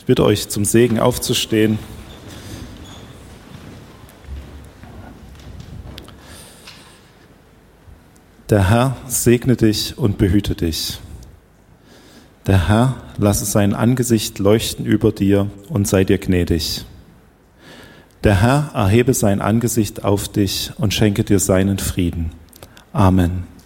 bitte euch zum Segen aufzustehen. Der Herr segne dich und behüte dich. Der Herr lasse sein Angesicht leuchten über dir und sei dir gnädig. Der Herr erhebe sein Angesicht auf dich und schenke dir seinen Frieden. Amen.